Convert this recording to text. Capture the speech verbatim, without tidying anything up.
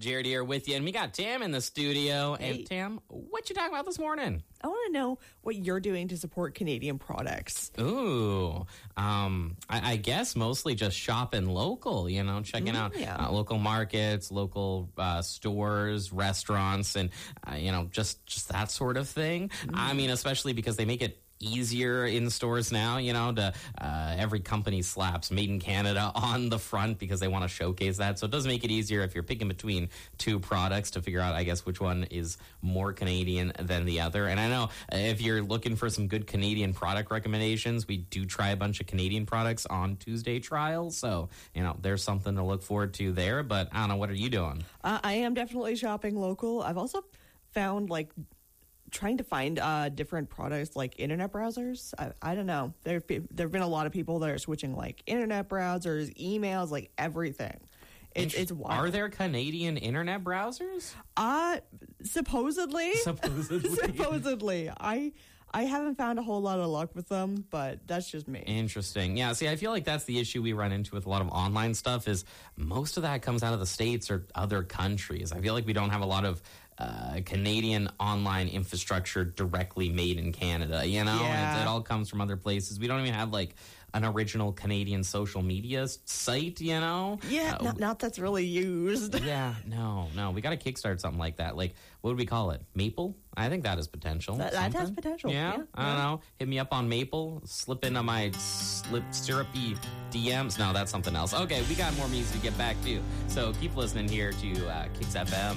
Jared here with you, and we got Tam in the studio. Hey. And Tam, what you talking about this morning? I want to know what you're doing to support Canadian products. Ooh, um, I, I guess mostly just shopping local, you know, checking Mm, out yeah. uh, local markets, local uh, stores, restaurants, and, uh, you know, just, just that sort of thing. I mean, especially because they make it easier in stores now, you know, to uh, every company slaps Made in Canada on the front because they want to showcase that. So it does make it easier if you're picking between two products to figure out, I guess, which one is more Canadian than the other. And I know if you're looking for some good Canadian product recommendations, we do try a bunch of Canadian products on Tuesday trials. So, you know, there's something to look forward to there. But I don't know, what are you doing? Uh, I am definitely shopping local. I've also found like trying to find uh, different products like internet browsers. I, I don't know. There there have been a lot of people that are switching like internet browsers, emails, like everything. It's it's wild. Are there Canadian internet browsers? Uh supposedly. Supposedly. supposedly. I I haven't found a whole lot of luck with them, but that's just me. Interesting. Yeah, see, I feel like that's the issue we run into with a lot of online stuff is most of that comes out of the States or other countries. I feel like we don't have a lot of uh, Canadian online infrastructure directly made in Canada, you know? Yeah. It, it all comes from other places. We don't even have, like, an original Canadian social media site, you know? Yeah, Uh, not, not that's really used. yeah, no, no. We got to kickstart something like that. Like, what would we call it? Maple? I think that has potential. That- that has Something? potential, Yeah, yeah, I don't yeah. know. Hit me up on Maple. Slip into my slip syrupy D Ms. No, that's something else. Okay, we got more music to get back to. So keep listening here to uh, Kicks F M.